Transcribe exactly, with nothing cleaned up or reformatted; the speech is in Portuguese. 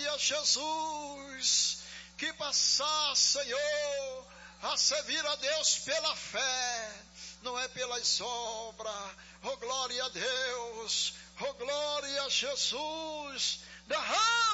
glória a Jesus. Que passar, Senhor, a servir a Deus pela fé, não é pelas obras. Oh, glória a Deus, oh, glória a Jesus. Derrama